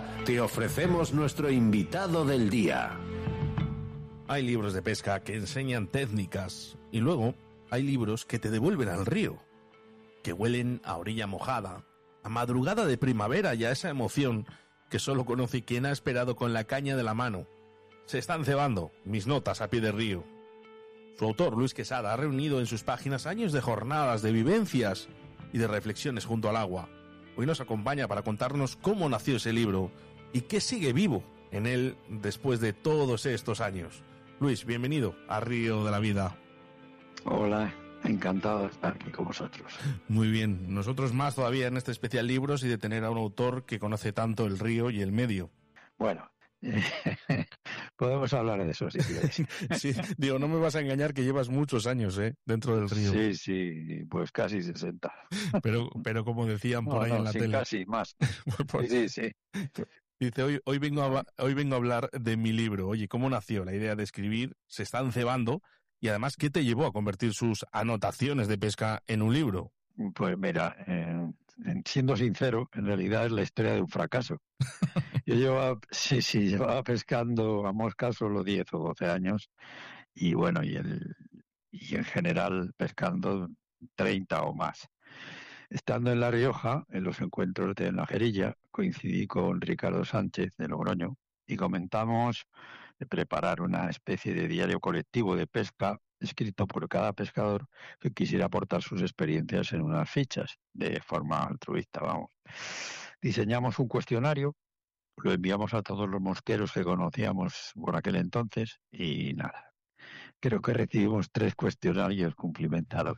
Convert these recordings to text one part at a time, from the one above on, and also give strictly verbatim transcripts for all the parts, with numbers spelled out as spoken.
te ofrecemos nuestro invitado del día. Hay libros de pesca que enseñan técnicas y luego hay libros que te devuelven al río, que huelen a orilla mojada, a madrugada de primavera y a esa emoción que solo conoce quien ha esperado con la caña de la mano. Se están cebando mis notas a pie de río. Su autor, Luis Quesada, ha reunido en sus páginas años de jornadas, de vivencias y de reflexiones junto al agua. Hoy nos acompaña para contarnos cómo nació ese libro y qué sigue vivo en él después de todos estos años. Luis, bienvenido a Río de la Vida. Hola, encantado de estar aquí con vosotros. Muy bien, nosotros más todavía en este especial libros y de tener a un autor que conoce tanto el río y el medio. Bueno, eh, podemos hablar de eso si quieres. Sí, digo, no me vas a engañar que llevas muchos años ¿eh? dentro del río. Sí, sí, pues casi sesenta. Pero, pero como decían por no, ahí no, en la sí, tele. Casi más. Pues, sí, sí, sí. Dice, hoy, hoy, vengo a, hoy vengo a hablar de mi libro. Oye, ¿cómo nació la idea de escribir? Se están cebando. Y además, ¿qué te llevó a convertir sus anotaciones de pesca en un libro? Pues mira, eh, siendo sincero, en realidad es la historia de un fracaso. Yo llevaba, sí, sí, llevaba pescando a mosca solo diez o doce años y bueno, y, el, y en general pescando treinta o más. Estando en La Rioja, en los encuentros de Najerilla, coincidí con Ricardo Sánchez de Logroño y comentamos de preparar una especie de diario colectivo de pesca escrito por cada pescador que quisiera aportar sus experiencias en unas fichas, de forma altruista, vamos. Diseñamos un cuestionario, lo enviamos a todos los mosqueros que conocíamos por aquel entonces y nada. Creo que recibimos tres cuestionarios cumplimentados.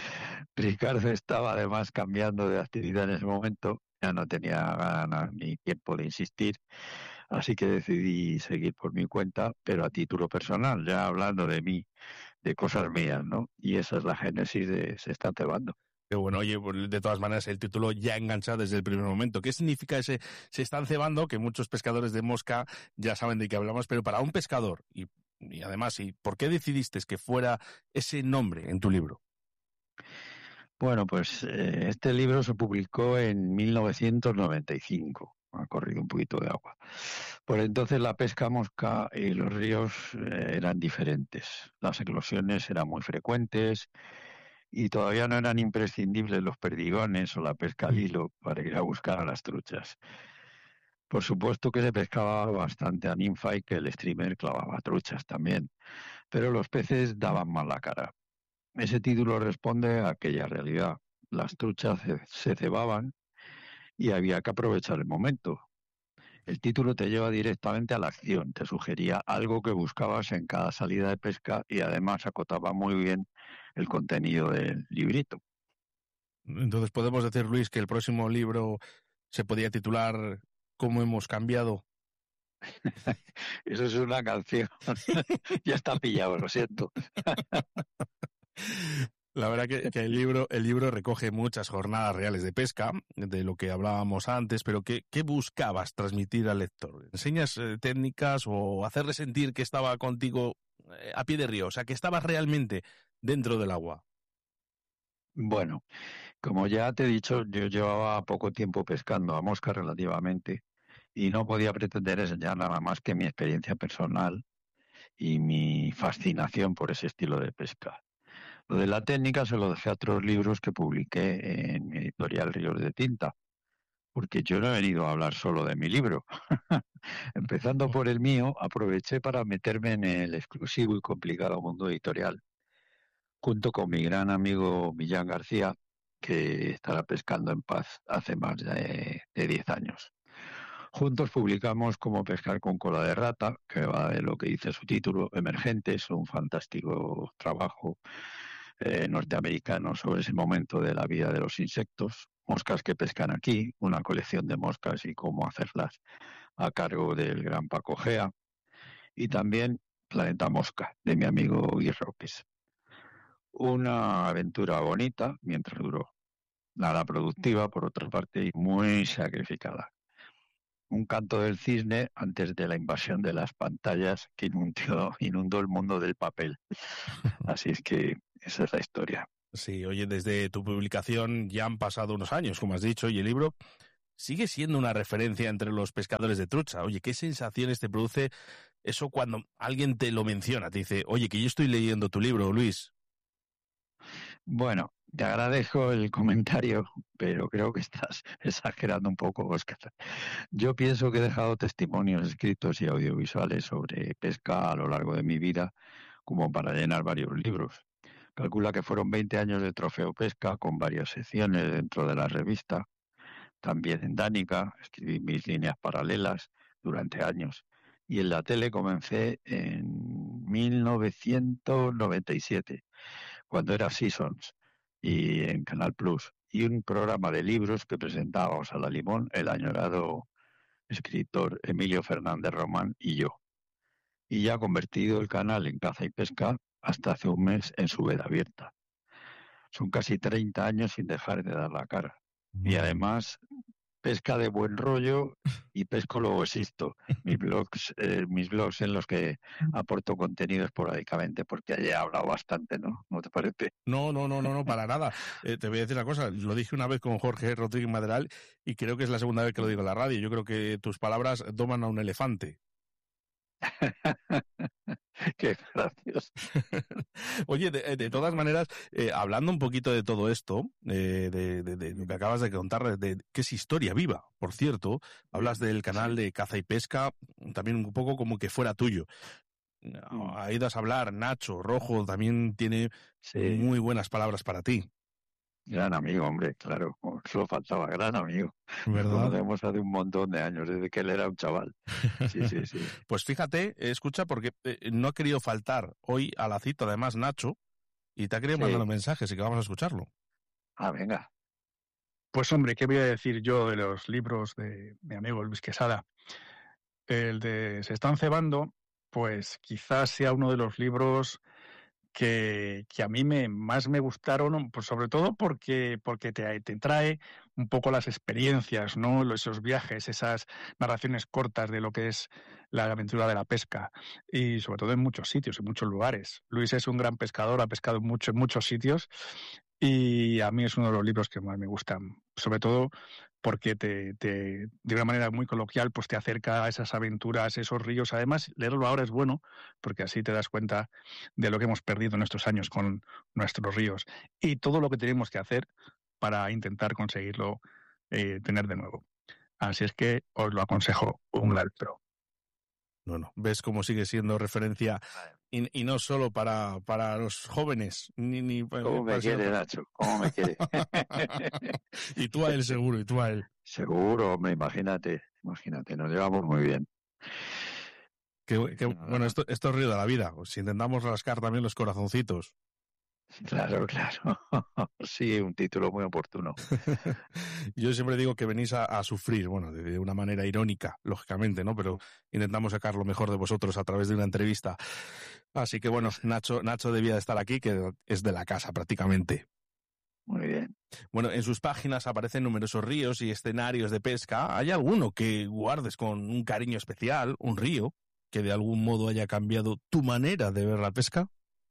Ricardo estaba además cambiando de actividad en ese momento, ya no tenía ganas ni tiempo de insistir, así que decidí seguir por mi cuenta, pero a título personal, ya hablando de mí, de cosas mías, ¿no? Y esa es la génesis de Se están cebando. Qué bueno, oye, de todas maneras el título ya engancha desde el primer momento. ¿Qué significa ese Se están cebando? Que muchos pescadores de mosca ya saben de qué hablamos, pero para un pescador, y, y además, ¿y por qué decidiste que fuera ese nombre en tu libro? Bueno, pues eh, este libro se publicó en mil novecientos noventa y cinco. Ha corrido un poquito de agua. Por entonces la pesca mosca y los ríos eh, eran diferentes. Las eclosiones eran muy frecuentes y todavía no eran imprescindibles los perdigones o la pesca al hilo para ir a buscar a las truchas. Por supuesto que se pescaba bastante a ninfa y que el streamer clavaba truchas también, pero los peces daban mal la cara. Ese título responde a aquella realidad. Las truchas se, se cebaban y había que aprovechar el momento. El título te lleva directamente a la acción, te sugería algo que buscabas en cada salida de pesca y además acotaba muy bien el contenido del librito. Entonces podemos decir, Luis, que el próximo libro se podía titular ¿Cómo hemos cambiado? Eso es una canción. Ya está pillado, lo siento. La verdad que, que el libro el libro recoge muchas jornadas reales de pesca, de lo que hablábamos antes, pero ¿qué, qué buscabas transmitir al lector? ¿Enseñas eh, técnicas o hacerle sentir que estaba contigo eh, a pie de río? O sea, que estabas realmente dentro del agua. Bueno, como ya te he dicho, yo llevaba poco tiempo pescando a mosca relativamente y no podía pretender enseñar nada más que mi experiencia personal y mi fascinación por ese estilo de pesca. Lo de la técnica se lo dejé a otros libros que publiqué en mi editorial Ríos de Tinta, porque yo no he venido a hablar solo de mi libro. Empezando por el mío, aproveché para meterme en el exclusivo y complicado mundo editorial, junto con mi gran amigo Millán García, que estará pescando en paz hace más de, de diez años. Juntos publicamos Cómo pescar con cola de rata, que va de lo que dice su título, Emergentes, un fantástico trabajo eh, norteamericano sobre ese momento de la vida de los insectos, moscas que pescan aquí, una colección de moscas y cómo hacerlas a cargo del gran Paco Gea, y también Planeta Mosca, de mi amigo Guy Roques. Una aventura bonita mientras duró, nada productiva por otra parte y muy sacrificada. Un canto del cisne antes de la invasión de las pantallas que inundó, inundó el mundo del papel. Así es que esa es la historia. Sí, oye, desde tu publicación ya han pasado unos años, como has dicho, y el libro sigue siendo una referencia entre los pescadores de trucha. Oye, ¿qué sensaciones te produce eso cuando alguien te lo menciona? Te dice, oye, que yo estoy leyendo tu libro, Luis. Bueno, te agradezco el comentario, pero creo que estás exagerando un poco, Óscar. Yo pienso que he dejado testimonios escritos y audiovisuales sobre pesca a lo largo de mi vida, como para llenar varios libros. Calcula que fueron veinte años de Trofeo Pesca, con varias secciones dentro de la revista. También en Danica escribí mis líneas paralelas durante años. Y en la tele comencé en mil novecientos noventa y siete, cuando era Seasons, y en Canal Plus, y un programa de libros que presentaba Osala Limón, el añorado escritor Emilio Fernández Román y yo. Y ya convertido el canal en Caza y Pesca hasta hace un mes en su veda abierta. Son casi treinta años sin dejar de dar la cara. Y además, pesca de buen rollo y pesco luego existo. Mis blogs, eh, mis blogs en los que aporto contenido esporádicamente, porque allí he hablado bastante, ¿no? ¿No te parece? No, no, no, no, no, para nada. Eh, te voy a decir una cosa, lo dije una vez con Jorge Rodríguez Maderal y creo que es la segunda vez que lo digo en la radio. Yo creo que tus palabras doman a un elefante. Qué gracioso. Oye, de, de todas maneras, eh, hablando un poquito de todo esto, eh, de, de, de lo que acabas de contar, de, de que es historia viva, por cierto, hablas del canal de Caza y Pesca, también un poco como que fuera tuyo. Ahí das a hablar, Nacho Rojo también tiene Sí. muy buenas palabras para ti. Gran amigo, hombre, claro, solo faltaba, gran amigo. ¿Verdad? Nos conocemos hace un montón de años, desde que él era un chaval. Sí, sí, sí. Pues fíjate, escucha, porque eh, no ha querido faltar hoy a la cita, además, Nacho, y te ha querido Sí. mandar un mensaje, así que vamos a escucharlo. Ah, venga. Pues hombre, ¿qué voy a decir yo de los libros de mi amigo Luis Quesada? El de Se están cebando, pues quizás sea uno de los libros que, que a mí me, más me gustaron, pues sobre todo porque, porque te, te trae un poco las experiencias, ¿no? Esos viajes, esas narraciones cortas de lo que es la aventura de la pesca, y sobre todo en muchos sitios, en muchos lugares. Luis es un gran pescador, ha pescado mucho en muchos sitios, y a mí es uno de los libros que más me gustan, sobre todo porque te, te, de una manera muy coloquial, pues te acerca a esas aventuras, esos ríos. Además, leerlo ahora es bueno, porque así te das cuenta de lo que hemos perdido en estos años con nuestros ríos y todo lo que tenemos que hacer para intentar conseguirlo eh, tener de nuevo. Así es que os lo aconsejo, un gran libro. Bueno, ves cómo sigue siendo referencia y, y no solo para, para los jóvenes. Ni, ni, ¿Cómo me para quiere, ser... Nacho? ¿Cómo me quiere? Y tú a él seguro, y tú a él. Seguro, hombre, imagínate, imagínate, nos llevamos muy bien. Que, que, bueno, esto, esto es río de la vida. Si intentamos rascar también los corazoncitos. Claro, claro. Sí, un título muy oportuno. Yo siempre digo que venís a, a sufrir, bueno, de, de una manera irónica, lógicamente, ¿no? Pero intentamos sacar lo mejor de vosotros a través de una entrevista. Así que bueno, Nacho, Nacho debía de estar aquí, que es de la casa prácticamente. Muy bien. Bueno, en sus páginas aparecen numerosos ríos y escenarios de pesca. ¿Hay alguno que guardes con un cariño especial, un río, que de algún modo haya cambiado tu manera de ver la pesca?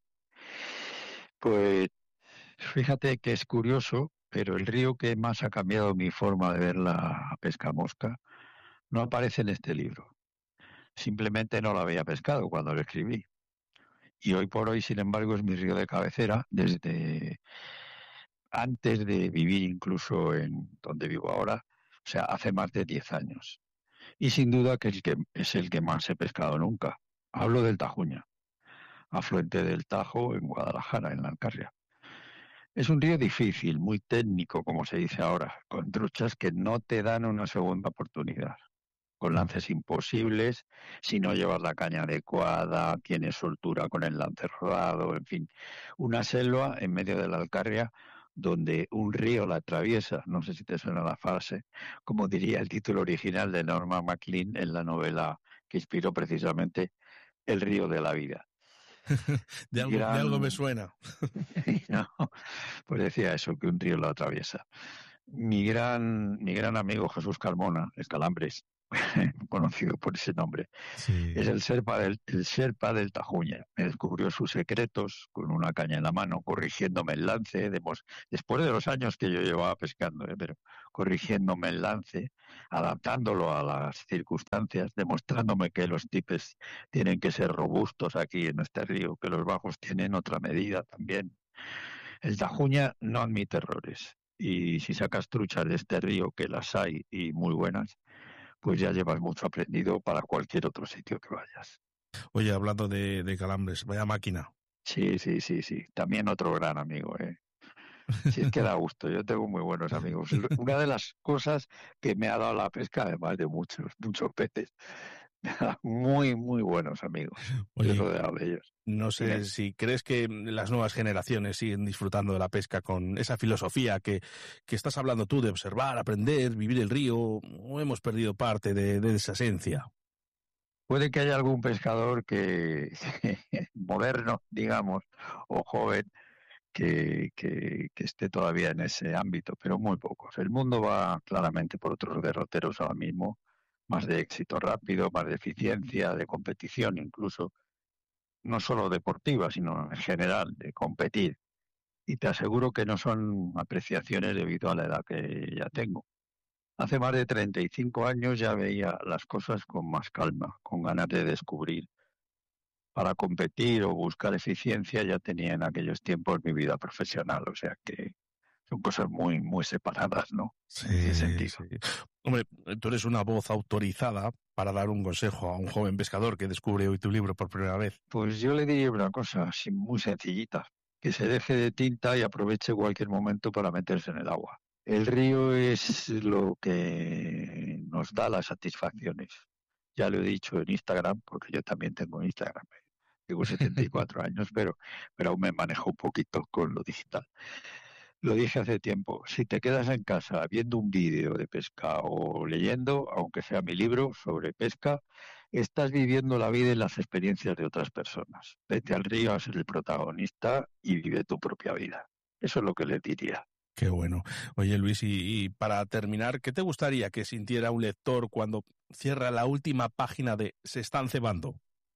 Pues fíjate que es curioso, pero el río que más ha cambiado mi forma de ver la pesca mosca no aparece en este libro. Simplemente no lo había pescado cuando lo escribí. Y hoy por hoy, sin embargo, es mi río de cabecera desde antes de vivir incluso en donde vivo ahora, o sea, hace más de diez años. Y sin duda que es el que, es el que más he pescado nunca. Hablo del Tajuña, afluente del Tajo en Guadalajara, en la Alcarria. Es un río difícil, muy técnico, como se dice ahora, con truchas que no te dan una segunda oportunidad, con lances imposibles, si no llevas la caña adecuada, tienes soltura con el lance rodado, en fin, una selva en medio de la Alcarria donde un río la atraviesa, no sé si te suena la frase, como diría el título original de Norma MacLean en la novela que inspiró precisamente El río de la vida. de, algo, Gran... de algo me suena. No, pues decía eso, que un río lo atraviesa. mi gran, mi gran amigo Jesús Carmona, el Calambres, conocido por ese nombre, Sí. es el Sherpa del, el Sherpa del Tajuña. Me descubrió sus secretos con una caña en la mano, corrigiéndome el lance, demos, después de los años que yo llevaba pescando, ¿eh? Pero corrigiéndome el lance, adaptándolo a las circunstancias, demostrándome que los tipes tienen que ser robustos aquí en este río, que los bajos tienen otra medida también. El Tajuña no admite errores, y si sacas truchas de este río, que las hay y muy buenas, pues ya llevas mucho aprendido para cualquier otro sitio que vayas. Oye, hablando de, de Calambres, vaya máquina. Sí, sí, sí, sí. También otro gran amigo, ¿eh? Sí, es que da gusto. Yo tengo muy buenos amigos. Una de las cosas que me ha dado la pesca, además de muchos, muchos peces, me ha dado muy, muy buenos amigos. Oye, Yo he rodeado de ellos. no sé Bien. si crees que las nuevas generaciones siguen disfrutando de la pesca con esa filosofía que, que estás hablando tú de observar, aprender, vivir el río, o hemos perdido parte de, de esa esencia. Puede que haya algún pescador que moderno, digamos, o joven, que, que, que esté todavía en ese ámbito, pero muy pocos. El mundo va claramente por otros derroteros ahora mismo, más de éxito rápido, más de eficiencia, de competición incluso, no solo deportiva, sino en general, de competir. Y te aseguro que no son apreciaciones debido a la edad que ya tengo. Hace más de treinta y cinco años ya veía las cosas con más calma, con ganas de descubrir. Para competir o buscar eficiencia ya tenía en aquellos tiempos mi vida profesional, o sea que son cosas muy, muy separadas, ¿no? En ese sentido. Sí. Hombre, tú eres una voz autorizada para dar un consejo a un joven pescador que descubre hoy tu libro por primera vez. Pues yo le diría una cosa así muy sencillita, que se deje de tinta y aproveche cualquier momento para meterse en el agua. El río es lo que nos da las satisfacciones. Ya lo he dicho en Instagram, porque yo también tengo Instagram. Tengo setenta y cuatro años, pero, pero aún me manejo un poquito con lo digital. Lo dije hace tiempo, si te quedas en casa viendo un vídeo de pesca o leyendo, aunque sea mi libro sobre pesca, estás viviendo la vida y las experiencias de otras personas. Vete al río a ser el protagonista y vive tu propia vida. Eso es lo que les diría. Qué bueno. Oye, Luis, y, y para terminar, ¿qué te gustaría que sintiera un lector cuando cierra la última página de Se están cebando?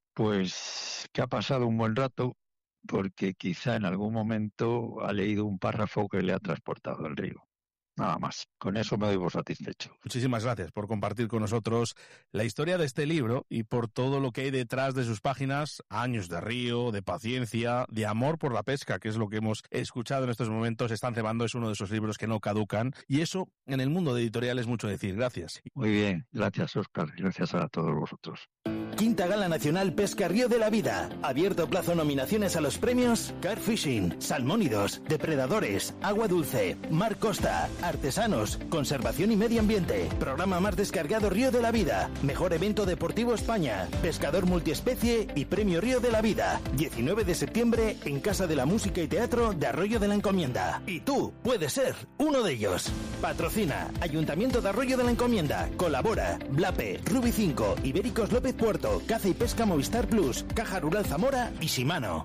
Pues que ha pasado un buen rato, porque quizá en algún momento ha leído un párrafo que le ha transportado al río. Nada más. Con eso me doy por satisfecho. Muchísimas gracias por compartir con nosotros la historia de este libro y por todo lo que hay detrás de sus páginas, años de río, de paciencia, de amor por la pesca, que es lo que hemos escuchado en estos momentos. Están cebando, es uno de esos libros que no caducan, y eso en el mundo de editorial es mucho decir. Gracias. Muy bien, gracias Óscar, gracias a todos vosotros. Quinta Gala Nacional Pesca Río de la Vida. Abierto plazo nominaciones a los premios Car Fishing, Salmónidos, Depredadores, Agua Dulce, Mar Costa, Artesanos, Conservación y Medio Ambiente. Programa más descargado Río de la Vida. Mejor evento deportivo España. Pescador multiespecie y Premio Río de la Vida. diecinueve de septiembre en Casa de la Música y Teatro de Arroyo de la Encomienda. Y tú puedes ser uno de ellos. Patrocina Ayuntamiento de Arroyo de la Encomienda. Colabora Blape, Rubi cinco, Ibéricos López Puerto, Caza y Pesca Movistar Plus, Caja Rural Zamora y Shimano.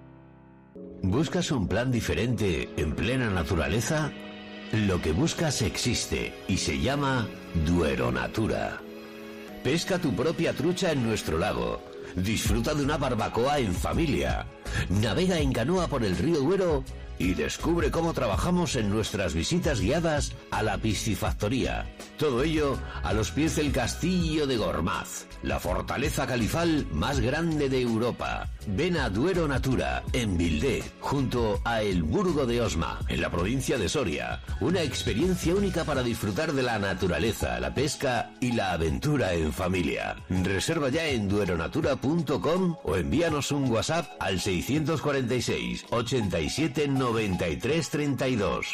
¿Buscas un plan diferente en plena naturaleza? Lo que buscas existe y se llama Duero Natura. Pesca tu propia trucha en nuestro lago. Disfruta de una barbacoa en familia. Navega en canoa por el río Duero y descubre cómo trabajamos en nuestras visitas guiadas a la piscifactoría. Todo ello a los pies del Castillo de Gormaz, la fortaleza califal más grande de Europa. Ven a Duero Natura, en Vildé, junto a El Burgo de Osma, en la provincia de Soria. Una experiencia única para disfrutar de la naturaleza, la pesca y la aventura en familia. Reserva ya en dueronatura punto com o envíanos un WhatsApp al seiscientos cuarenta y seis, ochenta y siete, noventa y tres, treinta y dos.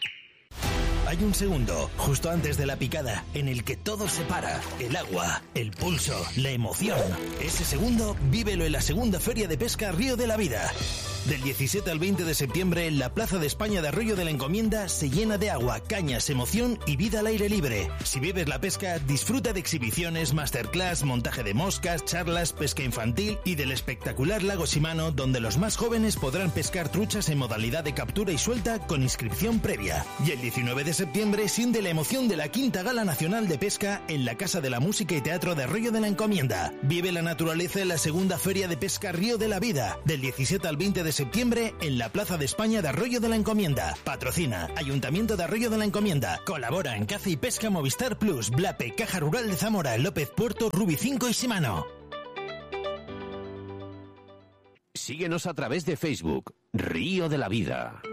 Hay un segundo, justo antes de la picada, en el que todo se para. El agua, el pulso, la emoción. Ese segundo, vívelo en la segunda Feria de Pesca Río de la Vida. Del diecisiete al veinte de septiembre, la Plaza de España de Arroyo de la Encomienda se llena de agua, cañas, emoción y vida al aire libre. Si vives la pesca, disfruta de exhibiciones, masterclass, montaje de moscas, charlas, pesca infantil y del espectacular lago Shimano, donde los más jóvenes podrán pescar truchas en modalidad de captura y suelta con inscripción previa. Y el diecinueve de septiembre siente la emoción de la Quinta Gala Nacional de Pesca en la Casa de la Música y Teatro de Arroyo de la Encomienda. Vive la naturaleza en la segunda Feria de Pesca Río de la Vida, del diecisiete al veinte de septiembre en la Plaza de España de Arroyo de la Encomienda. Patrocina Ayuntamiento de Arroyo de la Encomienda. Colabora en Caza y Pesca Movistar Plus, Blape, Caja Rural de Zamora, López Puerto, Rubi cinco y Shimano. Síguenos a través de Facebook, Río de la Vida.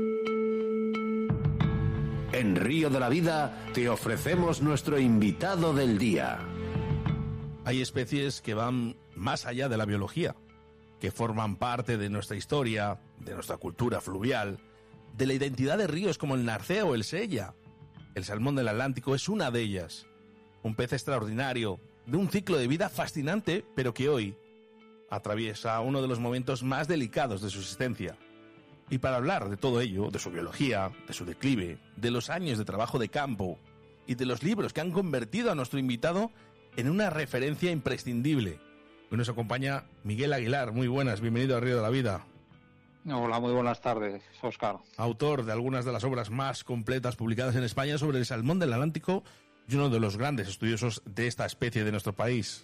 En Río de la Vida te ofrecemos nuestro invitado del día. Hay especies que van más allá de la biología, que forman parte de nuestra historia, de nuestra cultura fluvial, de la identidad de ríos como el Narcea o el Sella. El salmón del Atlántico es una de ellas. Un pez extraordinario, de un ciclo de vida fascinante, pero que hoy atraviesa uno de los momentos más delicados de su existencia. Y para hablar de todo ello, de su biología, de su declive, de los años de trabajo de campo y de los libros que han convertido a nuestro invitado en una referencia imprescindible, hoy nos acompaña Miguel Aguilar. Muy buenas, bienvenido a Río de la Vida. Hola, muy buenas tardes, Óscar. Autor de algunas de las obras más completas publicadas en España sobre el salmón del Atlántico y uno de los grandes estudiosos de esta especie de nuestro país.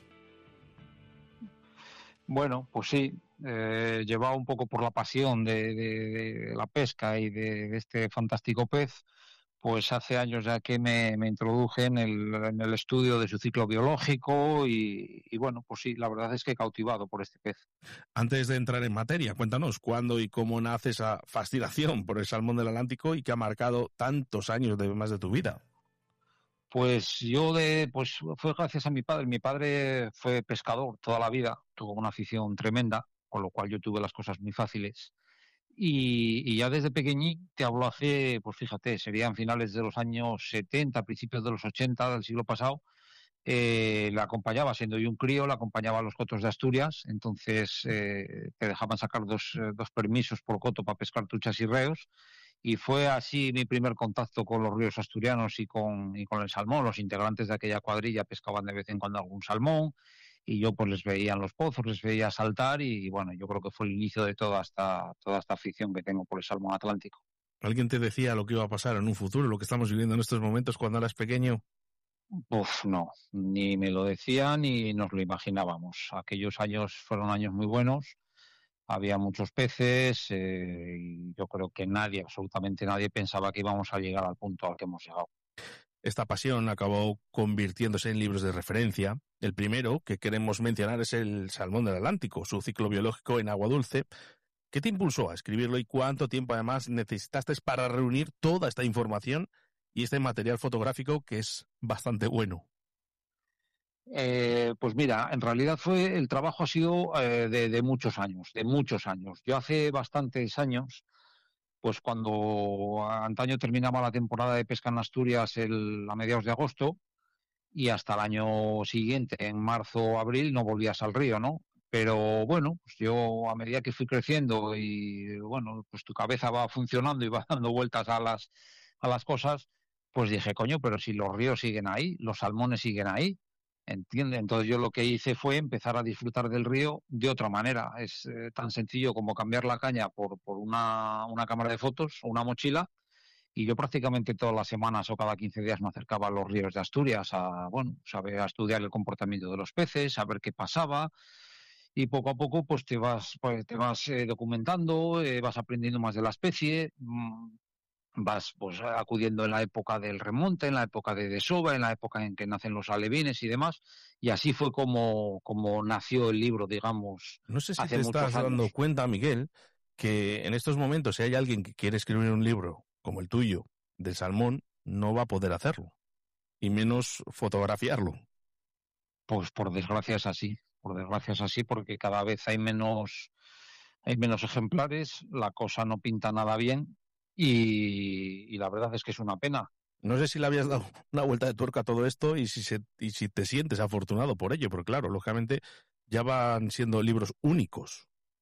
Bueno, pues sí, eh, llevado un poco por la pasión de, de, de la pesca y de, de este fantástico pez, pues hace años ya que me, me introduje en el, en el estudio de su ciclo biológico y, y bueno, pues sí, la verdad es que he cautivado por este pez. Antes de entrar en materia, cuéntanos cuándo y cómo nace esa fascinación por el salmón del Atlántico y que ha marcado tantos años de más de tu vida. Pues yo de, pues fue gracias a mi padre. Mi padre fue pescador toda la vida, tuvo una afición tremenda, con lo cual yo tuve las cosas muy fáciles. Y, y ya desde pequeñín, te hablo hace, pues fíjate, serían finales de los años setenta, principios de los ochenta del siglo pasado, eh, la acompañaba, siendo yo un crío, la acompañaba a los cotos de Asturias. Entonces eh, te dejaban sacar dos, dos permisos por coto para pescar truchas y reos. Y fue así mi primer contacto con los ríos asturianos y con, y con el salmón. Los integrantes de aquella cuadrilla pescaban de vez en cuando algún salmón y yo pues les veía en los pozos, les veía saltar y, y bueno, yo creo que fue el inicio de toda esta, toda esta afición que tengo por el salmón atlántico. ¿Alguien te decía lo que iba a pasar en un futuro, lo que estamos viviendo en estos momentos cuando eras pequeño? Uf, no, ni me lo decía ni nos lo imaginábamos. Aquellos años fueron años muy buenos. Había muchos peces eh, y yo creo que nadie, absolutamente nadie, pensaba que íbamos a llegar al punto al que hemos llegado. Esta pasión acabó convirtiéndose en libros de referencia. El primero que queremos mencionar es el salmón del Atlántico, su ciclo biológico en agua dulce. ¿Qué te impulsó a escribirlo y cuánto tiempo además necesitaste para reunir toda esta información y este material fotográfico que es bastante bueno? Eh, pues mira, en realidad fue el trabajo ha sido eh, de, de muchos años, de muchos años. Yo hace bastantes años, pues cuando antaño terminaba la temporada de pesca en Asturias el, a mediados de agosto y hasta el año siguiente, en marzo o abril, no volvías al río, ¿no? Pero bueno, pues yo a medida que fui creciendo y bueno, pues tu cabeza va funcionando y va dando vueltas a las, a las cosas, pues dije, coño, pero si los ríos siguen ahí, los salmones siguen ahí. ¿Entiende? Entonces yo lo que hice fue empezar a disfrutar del río de otra manera. Es eh, tan sencillo como cambiar la caña por, por una, una cámara de fotos o una mochila y yo prácticamente todas las semanas o cada quince días me acercaba a los ríos de Asturias a, bueno, saber, a estudiar el comportamiento de los peces, a ver qué pasaba y poco a poco pues te vas, pues, te vas eh, documentando, eh, vas aprendiendo más de la especie. Mmm, vas pues acudiendo en la época del remonte, en la época de desova, en la época en que nacen los alevines y demás, y así fue como, como nació el libro, digamos. No sé si hace te estás años. dando cuenta, Miguel, que en estos momentos si hay alguien que quiere escribir un libro como el tuyo, del salmón, no va a poder hacerlo, y menos fotografiarlo. Pues por desgracia es así, por desgracia es así, porque cada vez hay menos, hay menos ejemplares, la cosa no pinta nada bien, Y, y la verdad es que es una pena. No sé si le habías dado una vuelta de tuerca a todo esto y si, se, y si te sientes afortunado por ello, porque claro, lógicamente ya van siendo libros únicos.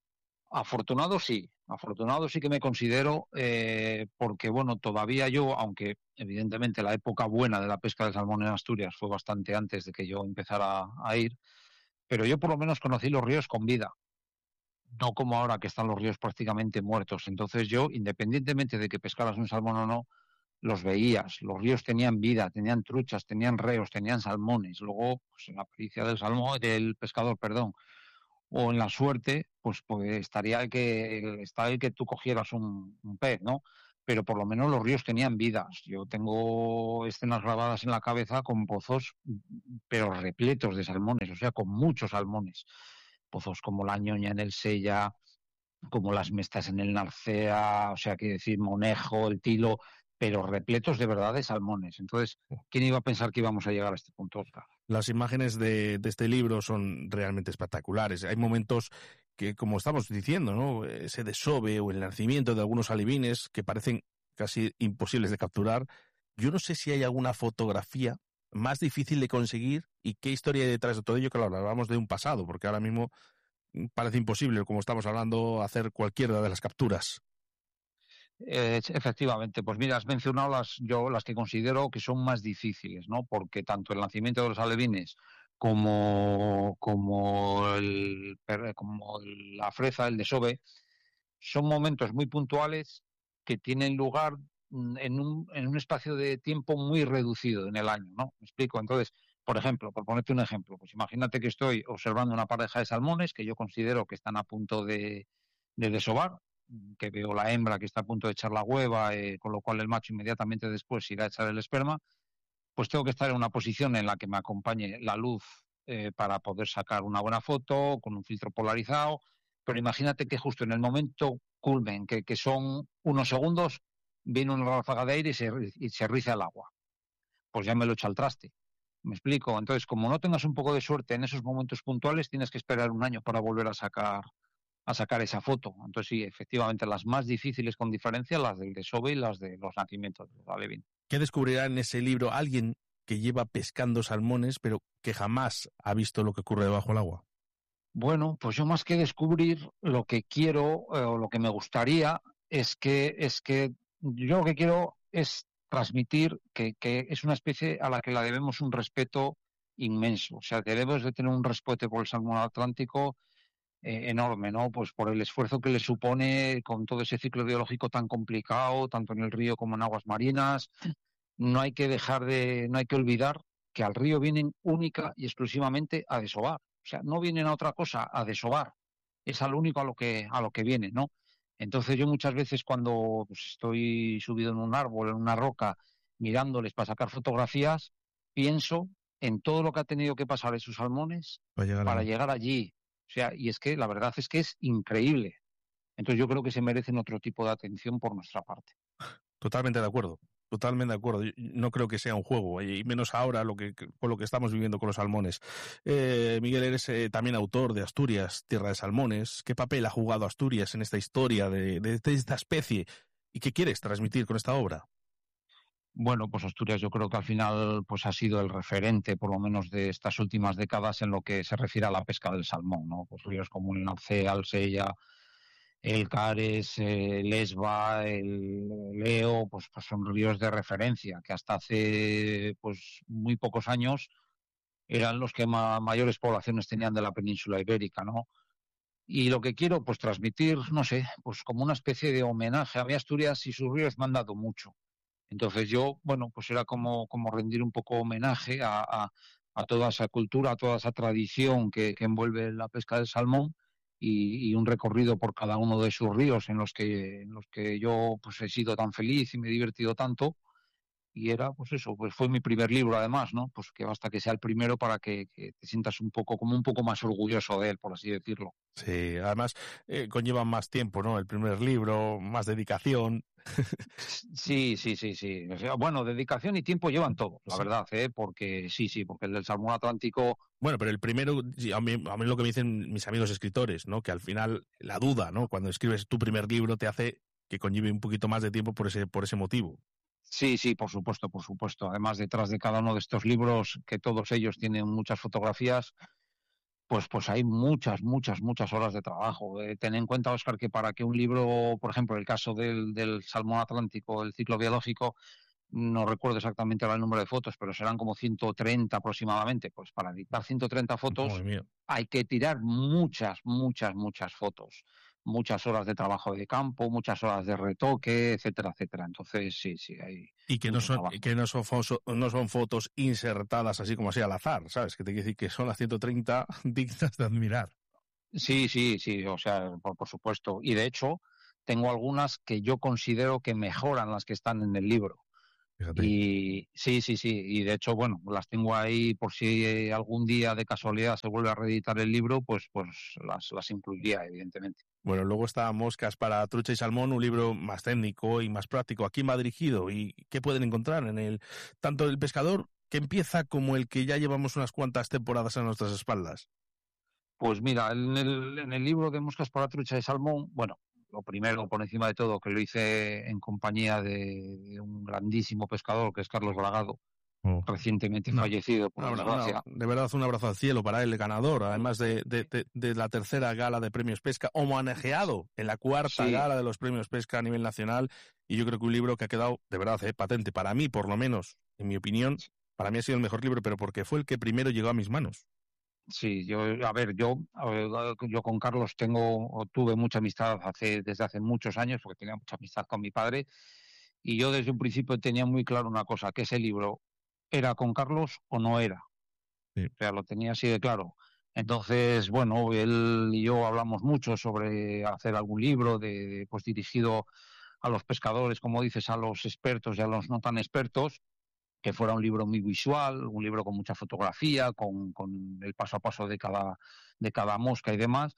Afortunado sí, afortunado sí que me considero, eh, porque bueno, todavía yo, aunque evidentemente la época buena de la pesca del salmón en Asturias fue bastante antes de que yo empezara a ir, pero yo por lo menos conocí los ríos con vida, no como ahora que están los ríos prácticamente muertos. Entonces yo, independientemente de que pescaras un salmón o no, los veías, los ríos tenían vida, tenían truchas, tenían reos, tenían salmones. Luego, pues en la pericia del salmón, del pescador, perdón, o en la suerte, pues, pues estaría el que está el que tú cogieras un, un pez, ¿no? Pero por lo menos los ríos tenían vidas. Yo tengo escenas grabadas en la cabeza con pozos, pero repletos de salmones, o sea, con muchos salmones. Pozos como la Ñoña en el Sella, como las Mestas en el Narcea, o sea, quiero decir, Monejo, el Tilo, pero repletos de verdad de salmones. Entonces, ¿quién iba a pensar que íbamos a llegar a este punto, Oscar? Las imágenes de, de este libro son realmente espectaculares. Hay momentos que, como estamos diciendo, ¿no? Ese desove o el nacimiento de algunos alevines que parecen casi imposibles de capturar. Yo no sé si hay alguna fotografía más difícil de conseguir y qué historia hay detrás de todo ello. Claro, hablamos de un pasado, porque ahora mismo parece imposible, como estamos hablando, hacer cualquiera de las capturas. Eh, efectivamente, pues mira, has mencionado las, yo las que considero que son más difíciles, ¿no? Porque tanto el nacimiento de los alevines como, como, el, como la freza, el desove, son momentos muy puntuales que tienen lugar en un, en un espacio de tiempo muy reducido en el año, ¿no? ¿Me explico? Entonces, por ejemplo, por ponerte un ejemplo, pues imagínate que estoy observando una pareja de salmones que yo considero que están a punto de, de desovar, que veo la hembra que está a punto de echar la hueva, eh, con lo cual el macho inmediatamente después irá a echar el esperma, pues tengo que estar en una posición en la que me acompañe la luz eh, para poder sacar una buena foto, con un filtro polarizado, pero imagínate que justo en el momento culmen, que, que son unos segundos, viene una ráfaga de aire y se, y se riza el agua. Pues ya me lo echa al traste. ¿Me explico? Entonces, como no tengas un poco de suerte en esos momentos puntuales, tienes que esperar un año para volver a sacar a sacar esa foto. Entonces sí, efectivamente, las más difíciles con diferencia, las del desove y las de los nacimientos de los alevín. ¿Qué descubrirá en ese libro alguien que lleva pescando salmones, pero que jamás ha visto lo que ocurre debajo del agua? Bueno, pues yo más que descubrir, lo que quiero eh, o lo que me gustaría es que, es que yo lo que quiero es transmitir que, que es una especie a la que la debemos un respeto inmenso. O sea, debemos de tener un respeto por el salmón atlántico Eh, enorme, ¿no? Pues por el esfuerzo que le supone con todo ese ciclo biológico tan complicado, tanto en el río como en aguas marinas. No hay que dejar de, no hay que olvidar que al río vienen única y exclusivamente a desovar. O sea, no vienen a otra cosa, a desovar. Es al único a lo que, a lo que vienen, ¿no? Entonces yo muchas veces cuando pues, estoy subido en un árbol, en una roca, mirándoles para sacar fotografías, pienso en todo lo que ha tenido que pasar esos salmones para llegar, para llegar allí. O sea, y es que la verdad es que es increíble. Entonces yo creo que se merecen otro tipo de atención por nuestra parte. Totalmente de acuerdo, totalmente de acuerdo. Yo no creo que sea un juego, y menos ahora lo que, con lo que estamos viviendo con los salmones. Eh, Miguel, eres eh, también autor de Asturias, Tierra de Salmones. ¿Qué papel ha jugado Asturias en esta historia de, de, de esta especie? ¿Y qué quieres transmitir con esta obra? Bueno, pues Asturias yo creo que al final pues ha sido el referente, por lo menos de estas últimas décadas, en lo que se refiere a la pesca del salmón, ¿no? Pues ríos como el Narcea, el Sella, el Cares, el Lesba, el Leo, pues, pues son ríos de referencia que hasta hace pues muy pocos años eran los que ma- mayores poblaciones tenían de la península ibérica, ¿no? Y lo que quiero, pues transmitir, no sé, pues como una especie de homenaje a mi Asturias y sus ríos me han dado mucho. Entonces yo, bueno, pues era como, como rendir un poco homenaje a, a, a toda esa cultura, a toda esa tradición que, que envuelve la pesca del salmón y, y un recorrido por cada uno de sus ríos en los que, en los que yo pues he sido tan feliz y me he divertido tanto. Y era, pues eso, pues fue mi primer libro además, ¿no? Pues que basta que sea el primero para que, que te sientas un poco, como un poco más orgulloso de él, por así decirlo. Sí, además eh, conlleva más tiempo, ¿no? El primer libro, más dedicación. Sí, sí, sí, sí. O sea, bueno, dedicación y tiempo llevan todos, la Sí. verdad, ¿eh? Porque sí, sí, porque el del salmón atlántico. Bueno, pero el primero, sí, a mí, a mí lo que me dicen mis amigos escritores, ¿no? Que al final la duda, ¿no? Cuando escribes tu primer libro te hace que conlleve un poquito más de tiempo por ese, por ese motivo. Sí, sí, por supuesto, por supuesto. Además, detrás de cada uno de estos libros, que todos ellos tienen muchas fotografías, pues, pues hay muchas, muchas, muchas horas de trabajo. Eh, ten en cuenta, Óscar, que para que un libro, por ejemplo, el caso del, del salmón atlántico, el ciclo biológico, no recuerdo exactamente ahora el número de fotos, pero serán como ciento treinta aproximadamente. Pues para editar ciento treinta fotos hay que tirar muchas, muchas, muchas fotos. Muchas horas de trabajo de campo, muchas horas de retoque, etcétera, etcétera. Entonces, sí, sí, hay... Y que no son, que no son, foso, no son fotos insertadas así como así al azar, ¿sabes? Que te quiere decir que son las ciento treinta dignas de admirar. Sí, sí, sí, o sea, por, por supuesto. Y de hecho, tengo algunas que yo considero que mejoran las que están en el libro. Fíjate. Y sí, sí, sí. Y de hecho, bueno, las tengo ahí por si algún día de casualidad se vuelve a reeditar el libro, pues, pues las, las incluiría, evidentemente. Bueno, luego está Moscas para trucha y salmón, un libro más técnico y más práctico. ¿A quién va dirigido? ¿Y qué pueden encontrar en el tanto el pescador que empieza como el que ya llevamos unas cuantas temporadas a nuestras espaldas? Pues mira, en el, en el libro de Moscas para trucha y salmón, bueno, lo primero, por encima de todo, que lo hice en compañía de un grandísimo pescador, que es Carlos Bragado, oh. recientemente no, fallecido, por no, desgracia. No, de verdad, un abrazo al cielo para él, el ganador, además de, de, de, de la tercera gala de Premios Pesca, homenajeado en la cuarta sí. gala de los Premios Pesca a nivel nacional, y yo creo que un libro que ha quedado, de verdad, eh, patente, para mí, por lo menos, en mi opinión, para mí ha sido el mejor libro, pero porque fue el que primero llegó a mis manos. Sí, yo, a ver, yo, yo con Carlos tengo, o tuve mucha amistad hace, desde hace muchos años, porque tenía mucha amistad con mi padre, y yo desde un principio tenía muy claro una cosa, que ese libro era con Carlos o no era. Sí. O sea, lo tenía así de claro. Entonces, bueno, él y yo hablamos mucho sobre hacer algún libro de, pues dirigido a los pescadores, como dices, a los expertos y a los no tan expertos, que fuera un libro muy visual, un libro con mucha fotografía, con, con el paso a paso de cada, de cada mosca y demás.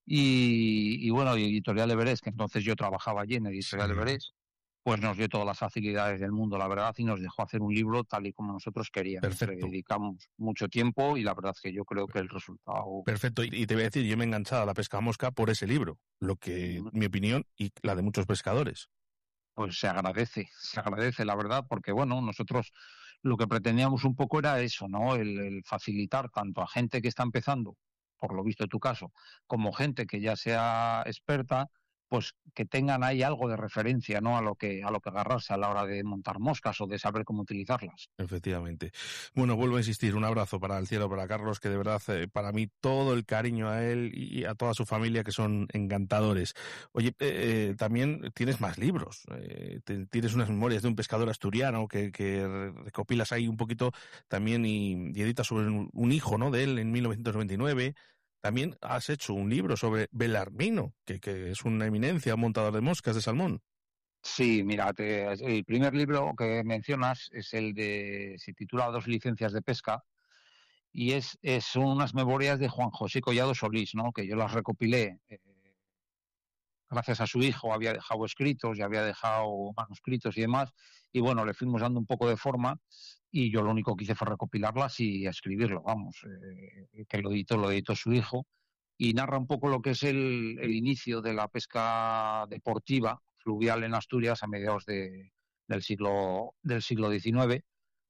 Y, y bueno, y Editorial Everest, que entonces yo trabajaba allí en Editorial sí. Everest, pues nos dio todas las facilidades del mundo, la verdad, y nos dejó hacer un libro tal y como nosotros queríamos. Perfecto. Le dedicamos mucho tiempo y la verdad es que yo creo que el resultado... Perfecto, y te voy a decir, yo me he enganchado a la pesca a mosca por ese libro, lo que, mi opinión, y la de muchos pescadores. Pues se agradece, se agradece, la verdad, porque bueno, nosotros lo que pretendíamos un poco era eso, ¿no? El, el facilitar tanto a gente que está empezando, por lo visto en tu caso, como gente que ya sea experta, pues que tengan ahí algo de referencia, ¿no? A lo que a lo que agarrarse a la hora de montar moscas o de saber cómo utilizarlas. Efectivamente. Bueno, vuelvo a insistir, un abrazo para el cielo, para Carlos, que de verdad, eh, para mí, todo el cariño a él y a toda su familia, que son encantadores. Oye, eh, eh, también tienes más libros. Eh, te, tienes unas memorias de un pescador asturiano que, que recopilas ahí un poquito también y, y editas sobre un, un hijo, ¿no? De él en mil novecientos noventa y nueve. También has hecho un libro sobre Belarmino, que, que es una eminencia, un montador de moscas de salmón. Sí, mira, te, el primer libro que mencionas es el de, se titula Dos licencias de pesca, y es, es son unas memorias de Juan José Collado Solís, ¿no? Que yo las recopilé eh, gracias a su hijo, había dejado escritos y había dejado manuscritos y demás, y bueno, le fuimos dando un poco de forma, y yo lo único que hice fue recopilarlas y escribirlo, vamos, eh, que lo editó, lo editó su hijo, y narra un poco lo que es el, el inicio de la pesca deportiva fluvial en Asturias a mediados de, del siglo del siglo diecinueve,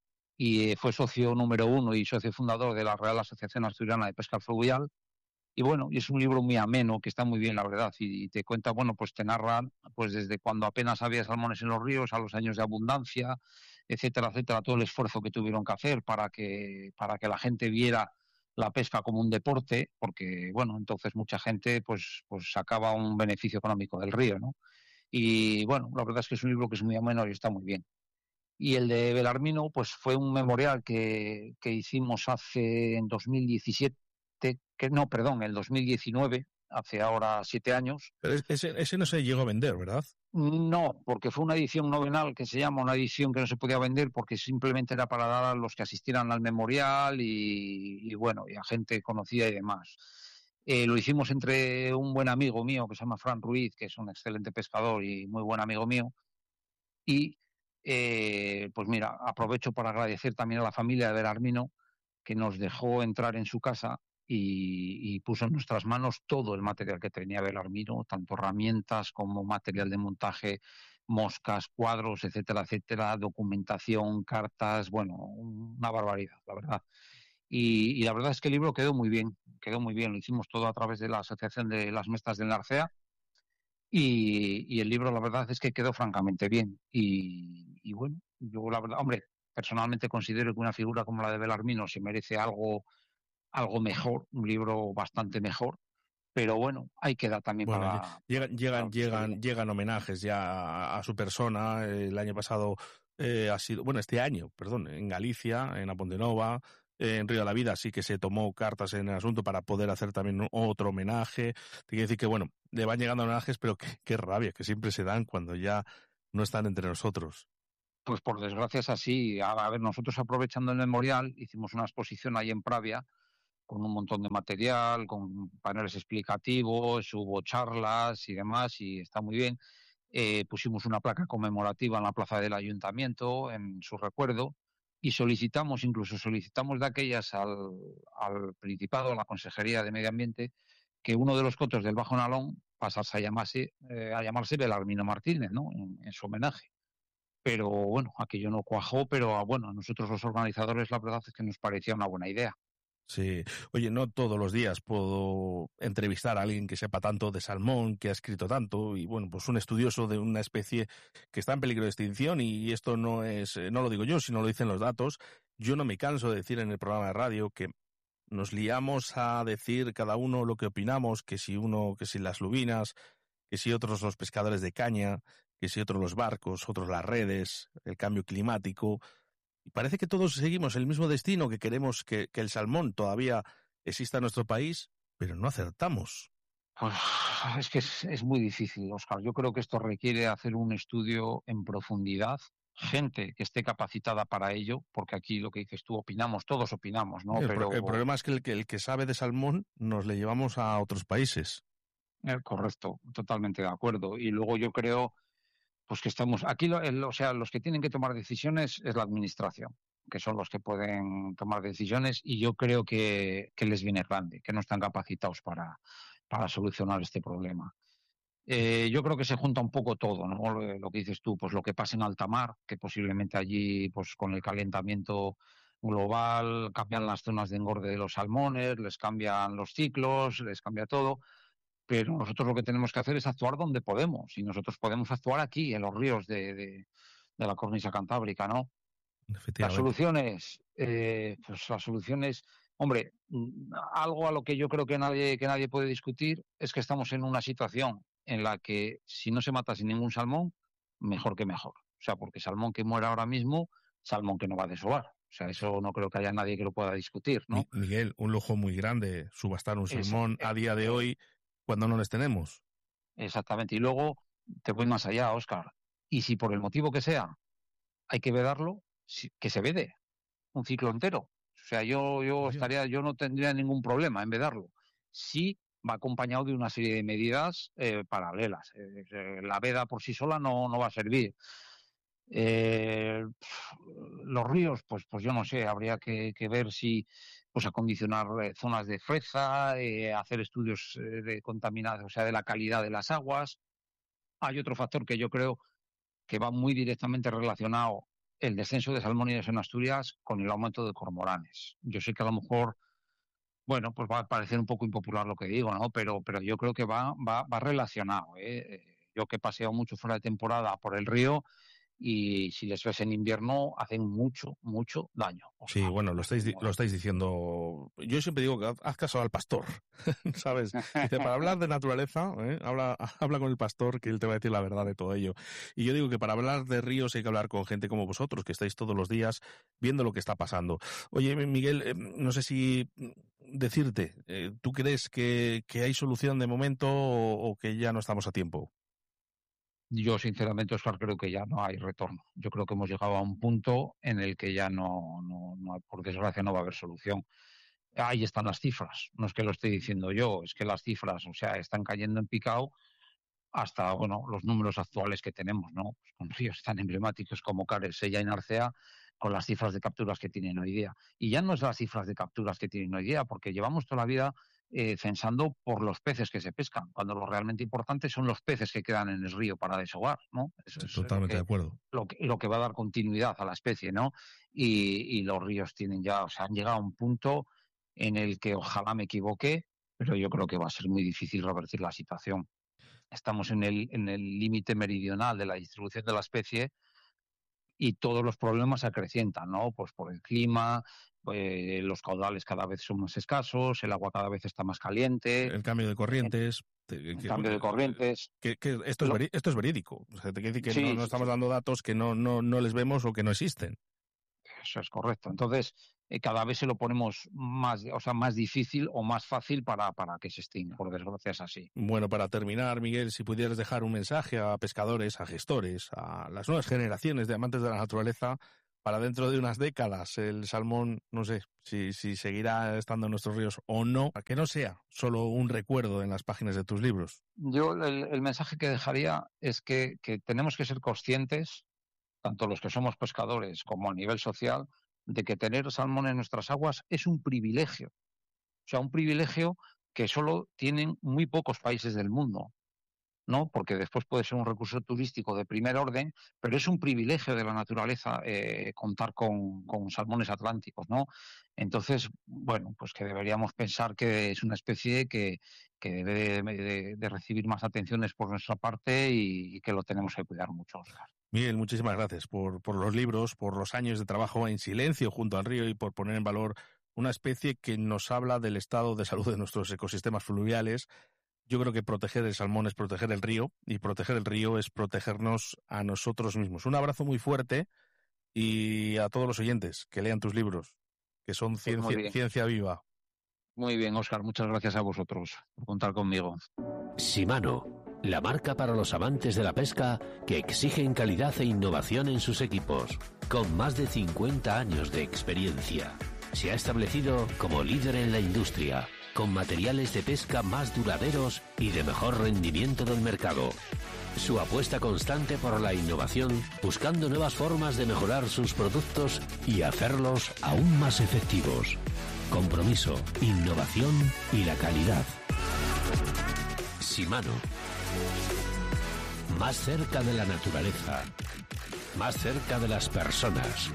y fue socio número uno y socio fundador de la Real Asociación Asturiana de Pesca Fluvial. Y bueno, y es un libro muy ameno, que está muy bien, la verdad, y, y te cuenta, bueno, pues te narra pues desde cuando apenas había salmones en los ríos a los años de abundancia, etcétera, etcétera, todo el esfuerzo que tuvieron que hacer para que, para que la gente viera la pesca como un deporte, porque, bueno, entonces mucha gente pues, pues sacaba un beneficio económico del río, ¿no? Y bueno, la verdad es que es un libro que es muy ameno y está muy bien. Y el de Belarmino, pues fue un memorial que, que hicimos hace en dos mil diecisiete, que no, perdón, el dos mil diecinueve, hace ahora siete años. Pero ese, ese no se llegó a vender, ¿verdad? No, porque fue una edición novenal que se llama, una edición que no se podía vender porque simplemente era para dar a los que asistieran al memorial y, y bueno, y a gente conocida y demás. Eh, lo hicimos entre un buen amigo mío que se llama Fran Ruiz, que es un excelente pescador y muy buen amigo mío, y eh, pues mira, aprovecho para agradecer también a la familia de Belarmino, que nos dejó entrar en su casa y, y puso en nuestras manos todo el material que tenía Belarmino, tanto herramientas como material de montaje, moscas, cuadros, etcétera, etcétera, documentación, cartas, bueno, una barbaridad, la verdad. Y, y la verdad es que el libro quedó muy bien, quedó muy bien. Lo hicimos todo a través de la Asociación de las Maestras del Narcea y, y el libro, la verdad es que quedó francamente bien. Y, y bueno, yo la verdad, hombre, personalmente considero que una figura como la de Belarmino se merece algo, algo mejor, un libro bastante mejor. Pero bueno, hay que dar también bueno, para... llegan, llegan, para llegan, llegan homenajes ya a, a su persona. El año pasado eh, ha sido, bueno, este año, perdón, en Galicia, en Apontenova, eh, en Río de la Vida, sí que se tomó cartas en el asunto para poder hacer también otro homenaje. Te quiero decir que, bueno, le van llegando homenajes, pero qué, qué rabia, que siempre se dan cuando ya no están entre nosotros. Pues por desgracia es así. A, a ver, nosotros aprovechando el memorial, hicimos una exposición ahí en Pravia, con un montón de material, con paneles explicativos, hubo charlas y demás, y está muy bien. Eh, pusimos una placa conmemorativa en la plaza del ayuntamiento en su recuerdo y solicitamos, incluso solicitamos de aquellas al, al Principado, a la Consejería de Medio Ambiente, que uno de los cotos del Bajo Nalón pasase a llamarse, eh, a llamarse Belarmino Martínez, ¿no? En, en su homenaje. Pero bueno, aquello no cuajó, pero bueno, a nosotros los organizadores la verdad es que nos parecía una buena idea. Sí, oye, no todos los días puedo entrevistar a alguien que sepa tanto de salmón, que ha escrito tanto, y bueno, pues un estudioso de una especie que está en peligro de extinción, y esto no es, no lo digo yo, sino lo dicen los datos. Yo no me canso de decir en el programa de radio que nos liamos a decir cada uno lo que opinamos, que si uno, que si las lubinas, que si otros los pescadores de caña, que si otros los barcos, otros las redes, el cambio climático. Y parece que todos seguimos el mismo destino, que queremos que, que el salmón todavía exista en nuestro país, pero no acertamos. Pues es que es, es muy difícil, Óscar. Yo creo que esto requiere hacer un estudio en profundidad, gente que esté capacitada para ello, porque aquí lo que dices tú, opinamos, todos opinamos, ¿no? El, Pero pro, el problema es que el, que el que sabe de salmón nos le llevamos a otros países. Eh, correcto, totalmente de acuerdo. Y luego yo creo pues que estamos aquí, lo, el, o sea, los que tienen que tomar decisiones es la administración, que son los que pueden tomar decisiones, y yo creo que, que les viene grande, que no están capacitados para, para solucionar este problema. Eh, yo creo que se junta un poco todo, ¿no? Lo, lo que dices tú, pues lo que pasa en alta mar, que posiblemente allí, pues con el calentamiento global, cambian las zonas de engorde de los salmones, les cambian los ciclos, les cambia todo. Pero nosotros lo que tenemos que hacer es actuar donde podemos, y nosotros podemos actuar aquí, en los ríos de, de, de la cornisa cantábrica, ¿no? Las soluciones, eh, pues las soluciones, hombre, algo a lo que yo creo que nadie, que nadie puede discutir es que estamos en una situación en la que si no se mata sin ningún salmón, mejor que mejor. O sea, porque salmón que muera ahora mismo, salmón que no va a desovar. O sea, eso no creo que haya nadie que lo pueda discutir, ¿no? Miguel, un lujo muy grande subastar un salmón es, a día de hoy, cuando no les tenemos. Exactamente. Y luego te voy más allá, Óscar. Y si por el motivo que sea hay que vedarlo, que se vede un ciclo entero. O sea, yo, yo estaría, yo no tendría ningún problema en vedarlo. Si va acompañado de una serie de medidas eh, paralelas. Eh, la veda por sí sola no, no va a servir. Eh, los ríos, pues, pues yo no sé, habría que, que ver si pues acondicionar eh, zonas de freza, eh, hacer estudios eh, de contaminación, o sea, de la calidad de las aguas. Hay otro factor que yo creo que va muy directamente relacionado, el descenso de salmónidos en Asturias, con el aumento de cormoranes. Yo sé que a lo mejor, bueno, pues va a parecer un poco impopular lo que digo, ¿no? Pero, pero yo creo que va, va, va relacionado, ¿eh? Yo que he paseado mucho fuera de temporada por el río, y si les ves en invierno hacen mucho, mucho daño. O sea, sí, bueno, lo estáis, lo estáis diciendo. Yo siempre digo que haz caso al pastor, ¿sabes? Dice, para hablar de naturaleza, ¿eh? habla, habla con el pastor, que él te va a decir la verdad de todo ello. Y yo digo que para hablar de ríos hay que hablar con gente como vosotros, que estáis todos los días viendo lo que está pasando. Oye, Miguel, eh, no sé si decirte, eh, ¿tú crees que, que hay solución de momento o, o que ya no estamos a tiempo? Yo, sinceramente, Óscar, creo que ya no hay retorno. Yo creo que hemos llegado a un punto en el que ya no, no, no, por desgracia, no va a haber solución. Ahí están las cifras. No es que lo esté diciendo yo, es que las cifras, o sea, están cayendo en picado hasta, bueno, los números actuales que tenemos, ¿no? Pues con ríos tan emblemáticos como Cares, Sella y Narcea, con las cifras de capturas que tienen hoy día. Y ya no es las cifras de capturas que tienen hoy día, porque llevamos toda la vida Eh, censando por los peces que se pescan, cuando lo realmente importante son los peces que quedan en el río para deshogar, ¿no? Eso es totalmente que, de acuerdo. Lo que, lo que va a dar continuidad a la especie, ¿no? Y, y los ríos tienen ya, o sea, han llegado a un punto en el que ojalá me equivoque, pero yo creo que va a ser muy difícil revertir la situación. Estamos en el en el límite meridional de la distribución de la especie y todos los problemas se acrecientan, ¿no? Pues por el clima, eh, los caudales cada vez son más escasos, el agua cada vez está más caliente. El cambio de corrientes. El que, cambio de corrientes. Que, que esto, es veri, esto es verídico. O sea, te quiere decir que sí, no, no estamos sí. dando datos que no, no, no les vemos o que no existen. Eso es correcto. Entonces, eh, cada vez se lo ponemos más, o sea, más difícil o más fácil para, para que se extinga. Por desgracia es así. Bueno, para terminar, Miguel, si pudieras dejar un mensaje a pescadores, a gestores, a las nuevas generaciones de amantes de la naturaleza, para dentro de unas décadas el salmón, no sé si, si seguirá estando en nuestros ríos o no, para que no sea solo un recuerdo en las páginas de tus libros. Yo el, el mensaje que dejaría es que, que tenemos que ser conscientes, tanto los que somos pescadores como a nivel social, de que tener salmón en nuestras aguas es un privilegio. O sea, un privilegio que solo tienen muy pocos países del mundo, ¿no? Porque después puede ser un recurso turístico de primer orden, pero es un privilegio de la naturaleza eh, contar con, con salmones atlánticos, ¿no? Entonces, bueno, pues que deberíamos pensar que es una especie que, que debe de, de, de recibir más atenciones por nuestra parte y, y que lo tenemos que cuidar mucho, Oscar. Miguel, muchísimas gracias por, por los libros, por los años de trabajo en silencio junto al río y por poner en valor una especie que nos habla del estado de salud de nuestros ecosistemas fluviales. Yo creo que proteger el salmón es proteger el río y proteger el río es protegernos a nosotros mismos. Un abrazo muy fuerte y a todos los oyentes que lean tus libros, que son Pues ciencia, ciencia viva. Muy bien, Óscar, muchas gracias a vosotros por contar conmigo. Shimano, la marca para los amantes de la pesca que exigen calidad e innovación en sus equipos. Con más de cincuenta años de experiencia, se ha establecido como líder en la industria, con materiales de pesca más duraderos y de mejor rendimiento del mercado. Su apuesta constante por la innovación, buscando nuevas formas de mejorar sus productos y hacerlos aún más efectivos. Compromiso, innovación y la calidad. Shimano. Más cerca de la naturaleza. Más cerca de las personas.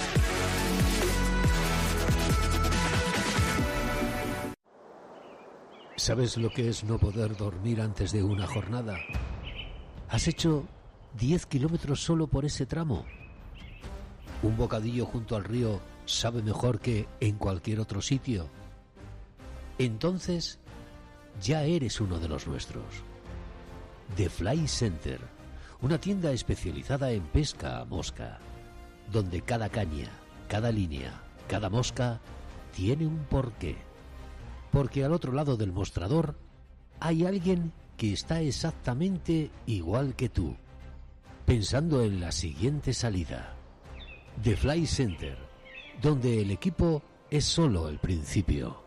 ¿Sabes lo que es no poder dormir antes de una jornada? ¿Has hecho diez kilómetros solo por ese tramo? ¿Un bocadillo junto al río sabe mejor que en cualquier otro sitio? Entonces, ya eres uno de los nuestros. The Fly Center, una tienda especializada en pesca a mosca, donde cada caña, cada línea, cada mosca tiene un porqué. Porque al otro lado del mostrador hay alguien que está exactamente igual que tú, pensando en la siguiente salida. The Fly Center, donde el equipo es solo el principio.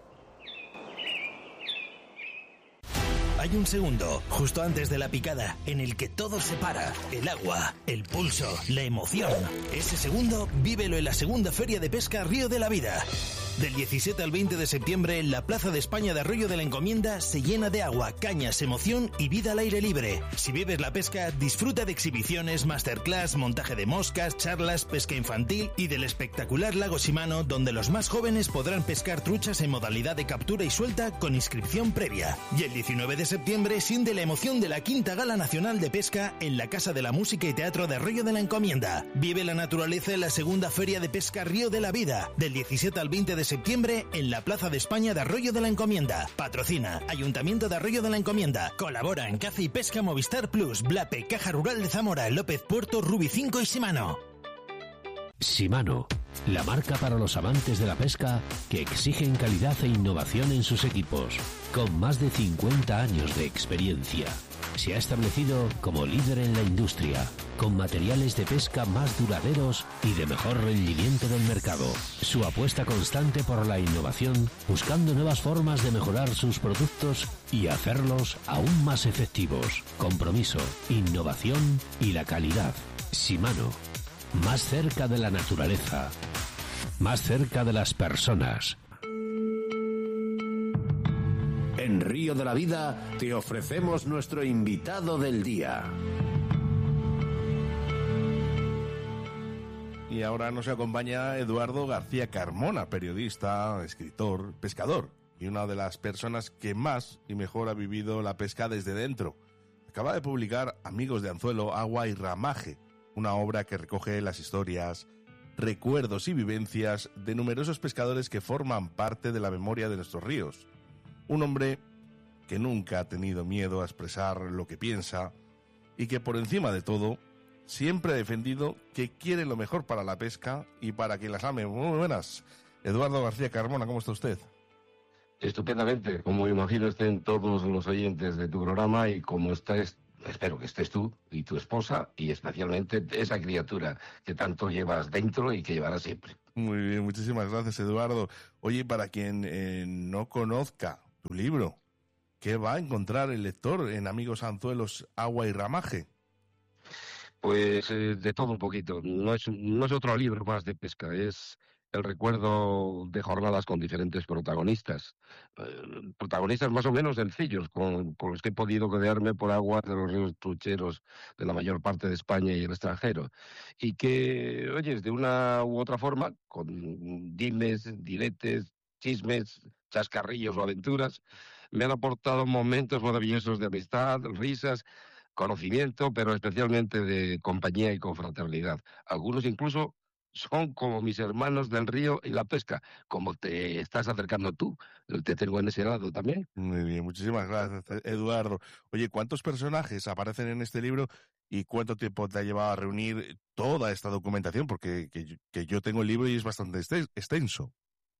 Hay un segundo, justo antes de la picada, en el que todo se para. El agua, el pulso, la emoción. Ese segundo, vívelo en la segunda Feria de Pesca Río de la Vida. Del diecisiete al veinte de septiembre, la Plaza de España de Arroyo de la Encomienda se llena de agua, cañas, emoción y vida al aire libre. Si vives la pesca, disfruta de exhibiciones, masterclass, montaje de moscas, charlas, pesca infantil y del espectacular lago Shimano, donde los más jóvenes podrán pescar truchas en modalidad de captura y suelta con inscripción previa. Y el diecinueve de septiembre siente la emoción de la Quinta Gala Nacional de Pesca en la Casa de la Música y Teatro de Arroyo de la Encomienda. Vive la naturaleza en la segunda Feria de Pesca Río de la Vida, del diecisiete al veinte de septiembre en la Plaza de España de Arroyo de la Encomienda. Patrocina Ayuntamiento de Arroyo de la Encomienda. Colabora en Caza y Pesca Movistar Plus, Blape, Caja Rural de Zamora, López Puerto, Rubi cinco y Shimano. Shimano, la marca para los amantes de la pesca que exigen calidad e innovación en sus equipos. Con más de cincuenta años de experiencia, se ha establecido como líder en la industria, con materiales de pesca más duraderos y de mejor rendimiento del mercado. Su apuesta constante por la innovación, buscando nuevas formas de mejorar sus productos y hacerlos aún más efectivos. Compromiso, innovación y la calidad. Shimano, más cerca de la naturaleza, más cerca de las personas. En Río de la Vida te ofrecemos nuestro invitado del día. Y Y ahora nos acompaña Eduardo García Carmona, periodista, escritor, pescador y una de las personas que más y mejor ha vivido la pesca desde dentro. Acaba de publicar Amigos de Anzuelo, Agua y Ramaje, una obra que recoge las historias, recuerdos y vivencias de numerosos pescadores que forman parte de la memoria de nuestros ríos. Un hombre que nunca ha tenido miedo a expresar lo que piensa y que por encima de todo siempre ha defendido que quiere lo mejor para la pesca y para quien las ame. Muy buenas. Eduardo García Carmona, ¿cómo está usted? Estupendamente, como imagino estén todos los oyentes de tu programa y como estás, espero que estés tú y tu esposa y especialmente esa criatura que tanto llevas dentro y que llevarás siempre. Muy bien, muchísimas gracias, Eduardo. Oye, para quien eh, no conozca tu libro, ¿qué va a encontrar el lector en Amigos Anzuelos, Agua y Ramaje? Pues eh, de todo un poquito. No es, no es otro libro más de pesca, es el recuerdo de jornadas con diferentes protagonistas. Eh, protagonistas más o menos sencillos, con, con los que he podido codearme por aguas de los ríos trucheros de la mayor parte de España y el extranjero. Y que, oyes, de una u otra forma, con dimes, diretes, chismes, chascarrillos o aventuras, me han aportado momentos maravillosos de amistad, risas, conocimiento, pero especialmente de compañía y confraternidad. Algunos incluso son como mis hermanos del río y la pesca, como te estás acercando tú. Te tengo en ese lado también. Muy bien, muchísimas gracias, Eduardo. Oye, ¿cuántos personajes aparecen en este libro y cuánto tiempo te ha llevado a reunir toda esta documentación? Porque que, que yo tengo el libro y es bastante extenso.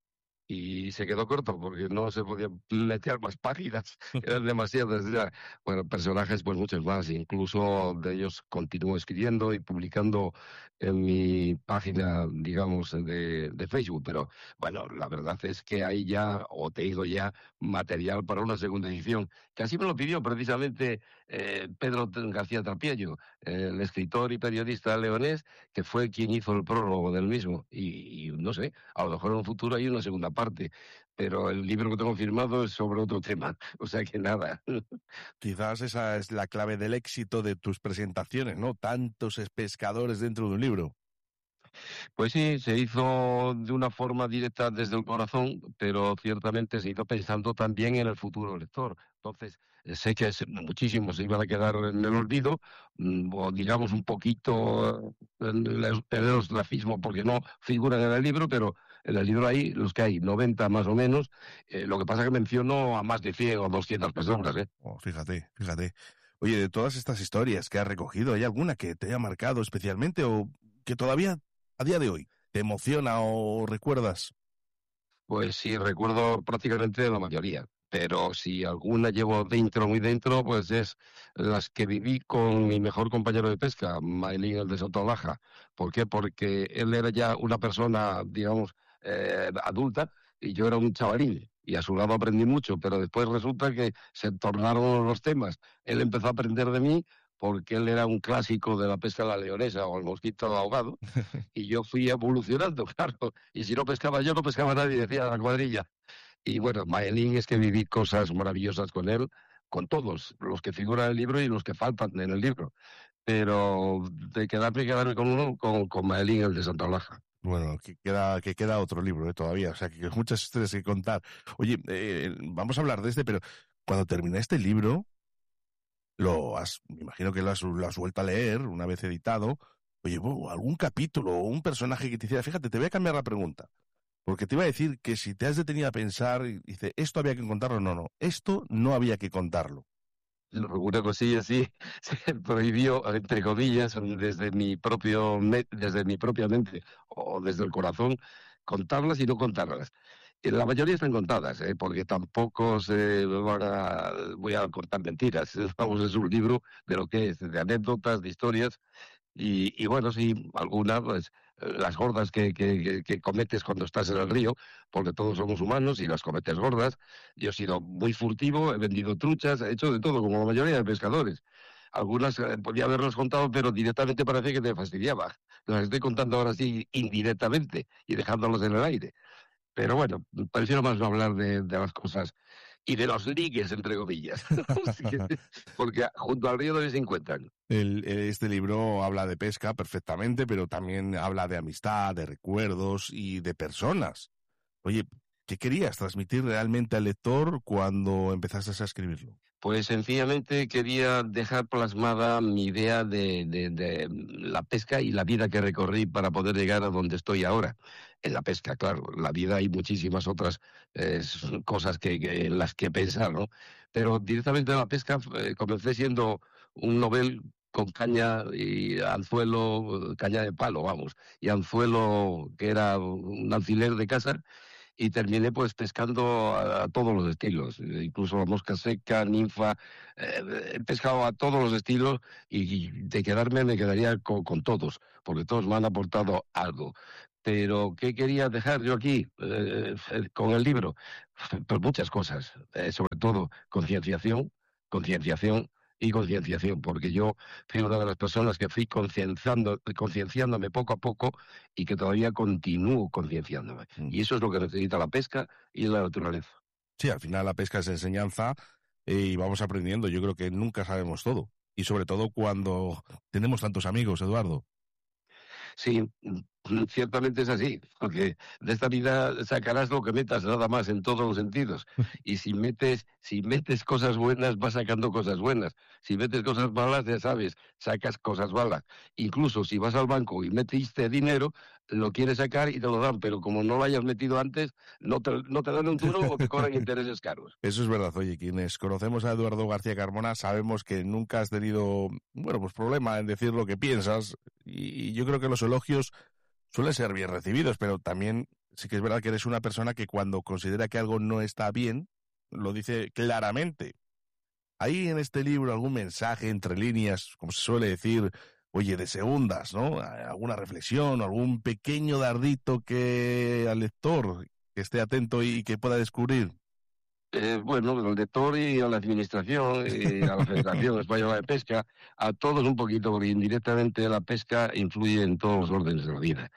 Y se quedó corto porque no se podía meter más páginas, eran demasiadas ya. Bueno, personajes pues muchos más, incluso de ellos continúo escribiendo y publicando en mi página, digamos, de, de Facebook, pero bueno, la verdad es que hay ya, o te digo ya, material para una segunda edición, que así me lo pidió precisamente eh, Pedro García Trapiello, el escritor y periodista leonés, que fue quien hizo el prólogo del mismo, y, y no sé, a lo mejor en un futuro hay una segunda parte, pero el libro que tengo firmado es sobre otro tema, o sea que nada. Quizás esa es la clave del éxito de tus presentaciones, ¿no? Tantos pescadores dentro de un libro. Pues sí, se hizo de una forma directa desde el corazón, pero ciertamente se hizo pensando también en el futuro lector. Entonces, sé que muchísimos se iban a quedar en el olvido, o digamos un poquito en el ostracismo, porque no figuran en el libro, pero en el libro hay los que hay, noventa más o menos. Eh, lo que pasa es que menciono a más de cien o doscientas personas. ¿eh? Oh, fíjate, fíjate. Oye, de todas estas historias que has recogido, ¿hay alguna que te haya marcado especialmente o que todavía a día de hoy te emociona o recuerdas? Pues sí, recuerdo prácticamente la mayoría, pero si alguna llevo dentro, muy dentro, pues es las que viví con mi mejor compañero de pesca, Maelín, el de Sotolaja. ¿Por qué? Porque él era ya una persona, digamos, eh, adulta y yo era un chavalín. Y a su lado aprendí mucho, pero después resulta que se tornaron los temas. Él empezó a aprender de mí porque él era un clásico de la pesca de la leonesa o el mosquito ahogado, y yo fui evolucionando, claro, y si no pescaba yo, no pescaba nadie, decía la cuadrilla. Y bueno, Maelín es que viví cosas maravillosas con él, con todos, los que figuran en el libro y los que faltan en el libro, pero de quedarme, quedarme con uno, con, con Maelín, el de Santa Olaja. Bueno, que queda, que queda otro libro ¿eh? todavía, o sea, que muchas historias que contar. Oye, eh, vamos a hablar de este, pero cuando terminaste el libro, lo has, me imagino que lo has, lo has vuelto a leer una vez editado. Oye, bueno, algún capítulo o un personaje que te hiciera, fíjate, te voy a cambiar la pregunta, porque te iba a decir que si te has detenido a pensar y dice, esto había que contarlo, no, no, esto no había que contarlo. Una cosilla así se prohibió, entre comillas, desde mi propio desde mi propia mente o desde el corazón, contarlas y no contarlas. La mayoría están contadas, ¿eh? Porque tampoco se van a, voy a contar mentiras. Vamos, es un libro de lo que es, de anécdotas, de historias. Y, y bueno, sí, algunas, pues, las gordas que, que, que cometes cuando estás en el río, porque todos somos humanos y las cometes gordas. Yo he sido muy furtivo, he vendido truchas, he hecho de todo, como la mayoría de pescadores. Algunas eh, podía haberlas contado, pero directamente parece que te fastidiaba. Las estoy contando ahora sí indirectamente y dejándolas en el aire. Pero bueno, prefiero más no hablar de, de las cosas y de los ligues, entre comillas, porque junto al río también se encuentran. El, este libro habla de pesca perfectamente, pero también habla de amistad, de recuerdos y de personas. Oye, ¿qué querías transmitir realmente al lector cuando empezaste a escribirlo? Pues sencillamente quería dejar plasmada mi idea de, de, de la pesca y la vida que recorrí para poder llegar a donde estoy ahora. En la pesca, claro, la vida hay muchísimas otras eh, cosas que, que, en las que pensar, ¿no? Pero directamente en la pesca eh, comencé siendo un novel con caña y anzuelo, caña de palo, vamos, y anzuelo que era un alfiler de casa, y terminé pues pescando a, a todos los estilos, incluso la mosca seca, ninfa, eh, he pescado a todos los estilos y, y de quedarme me quedaría con, con todos, porque todos me han aportado algo. Pero, ¿qué quería dejar yo aquí eh, con el libro? Pues muchas cosas, eh, sobre todo concienciación, concienciación y concienciación, porque yo fui una de las personas que fui concienciando, concienciándome poco a poco y que todavía continúo concienciándome. Mm. Y eso es lo que necesita la pesca y la naturaleza. Sí, al final la pesca es enseñanza eh, y vamos aprendiendo. Yo creo que nunca sabemos todo. Y sobre todo cuando tenemos tantos amigos, Eduardo. Sí, ciertamente es así, porque de esta vida sacarás lo que metas, nada más, en todos los sentidos. Y si metes, si metes cosas buenas, vas sacando cosas buenas. Si metes cosas malas, ya sabes, sacas cosas malas. Incluso si vas al banco y metiste dinero, lo quieres sacar y te lo dan, pero como no lo hayas metido antes, no te, no te dan un duro o te cobran intereses caros. Eso es verdad. Oye, quienes conocemos a Eduardo García Carmona sabemos que nunca has tenido, bueno, pues problema en decir lo que piensas, y, y yo creo que los elogios suelen ser bien recibidos, pero también sí que es verdad que eres una persona que cuando considera que algo no está bien, lo dice claramente. ¿Hay en este libro algún mensaje entre líneas, como se suele decir, oye, de segundas, ¿no? ¿Alguna reflexión o algún pequeño dardito que al lector que esté atento y que pueda descubrir? Eh, bueno, al lector y a la administración, y a la Federación Española de Pesca, a todos un poquito, porque indirectamente la pesca influye en todos los órdenes de la vida.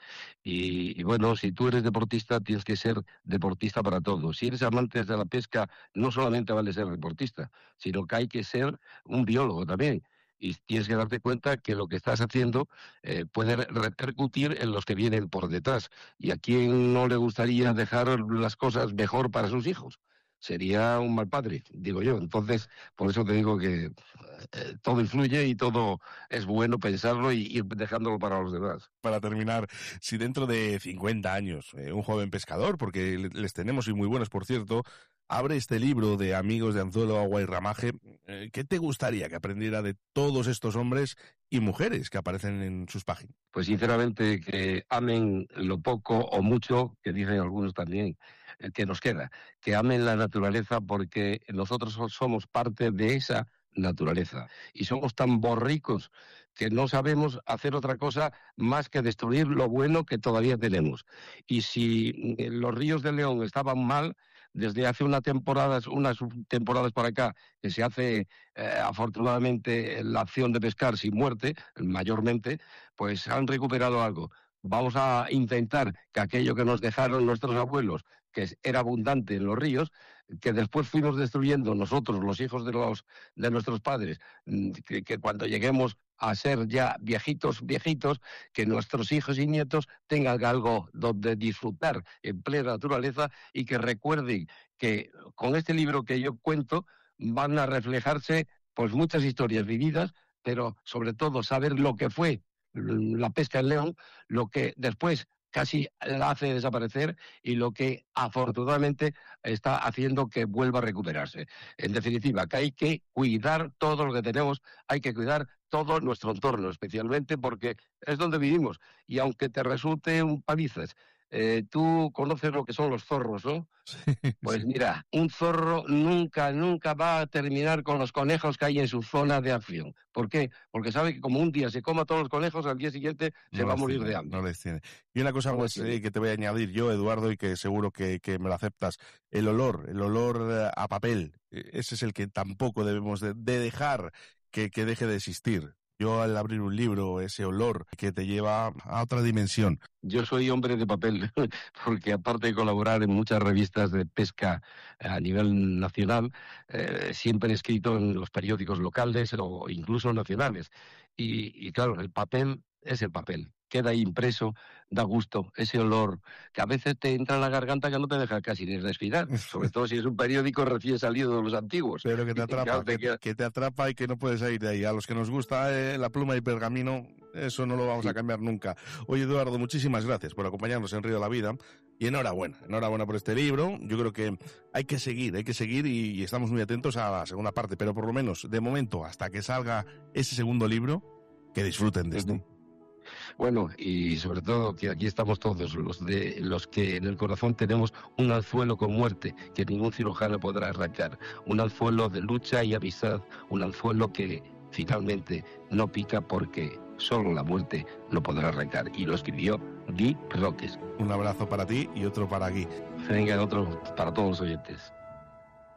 Y, y bueno, si tú eres deportista, tienes que ser deportista para todos. Si eres amante de la pesca, no solamente vale ser deportista, sino que hay que ser un biólogo también. Y tienes que darte cuenta que lo que estás haciendo eh, puede repercutir en los que vienen por detrás. ¿Y a quién no le gustaría dejar las cosas mejor para sus hijos? Sería un mal padre, digo yo. Entonces, por eso te digo que eh, todo influye y todo es bueno pensarlo y ir dejándolo para los demás. Para terminar, si dentro de cincuenta años eh, un joven pescador, porque les tenemos y muy buenos, por cierto, abre este libro de Amigos de Anzuelo, Agua y Ramaje, eh, ¿qué te gustaría que aprendiera de todos estos hombres y mujeres que aparecen en sus páginas? Pues sinceramente que amen lo poco o mucho, que dicen algunos también, que nos queda, que amen la naturaleza, porque nosotros somos parte de esa naturaleza y somos tan borricos que no sabemos hacer otra cosa más que destruir lo bueno que todavía tenemos. Y si los ríos de León estaban mal, desde hace unas temporadas, unas temporadas para acá, que se hace eh, afortunadamente la acción de pescar sin muerte, mayormente, pues han recuperado algo. Vamos a intentar que aquello que nos dejaron nuestros abuelos, que era abundante en los ríos, que después fuimos destruyendo nosotros, los hijos de los de nuestros padres, que, que cuando lleguemos a ser ya viejitos, viejitos, que nuestros hijos y nietos tengan algo donde disfrutar en plena naturaleza y que recuerden que con este libro que yo cuento van a reflejarse pues muchas historias vividas, pero sobre todo saber lo que fue la pesca en León, lo que después casi la hace desaparecer y lo que afortunadamente está haciendo que vuelva a recuperarse. En definitiva, que hay que cuidar todo lo que tenemos, hay que cuidar todo nuestro entorno, especialmente porque es donde vivimos. Y aunque te resulte un palizas, eh, tú conoces lo que son los zorros, ¿no? Sí, pues sí. Mira, un zorro nunca, nunca va a terminar con los conejos que hay en su zona de acción. ¿Por qué? Porque sabe que como un día se coma todos los conejos, al día siguiente se No va a les morir tiene, de hambre. no les tiene. Y una cosa No pues les tiene. eh, que te voy a añadir yo, Eduardo, y que seguro que, que me lo aceptas, el olor, el olor eh, a papel, eh, ese es el que tampoco debemos de, de dejar que, que deje de existir. Yo al abrir un libro, ese olor que te lleva a otra dimensión. Yo soy hombre de papel, porque aparte de colaborar en muchas revistas de pesca a nivel nacional, eh, siempre he escrito en los periódicos locales o incluso nacionales. Y, y claro, el papel es el papel. Queda ahí impreso, da gusto, ese olor que a veces te entra en la garganta que no te deja casi ni respirar, sobre todo si es un periódico recién salido de los antiguos. Pero que te Y atrapa, claro, te que, queda- que te atrapa y que no puedes salir de ahí. A los que nos gusta eh, la pluma y pergamino, eso no lo vamos a cambiar nunca. Oye, Eduardo, muchísimas gracias por acompañarnos en Río de la Vida y enhorabuena, enhorabuena por este libro. Yo creo que hay que seguir, hay que seguir y, y estamos muy atentos a la segunda parte, pero por lo menos, de momento, hasta que salga ese segundo libro, que disfruten de esto. Bueno, y sobre todo que aquí estamos todos, los de los que en el corazón tenemos un anzuelo con muerte que ningún cirujano podrá arrancar, un anzuelo de lucha y amistad, un anzuelo que finalmente no pica porque solo la muerte lo podrá arrancar. Y lo escribió Guy Roques. Un abrazo para ti y otro para Guy. Venga, otro para todos los oyentes.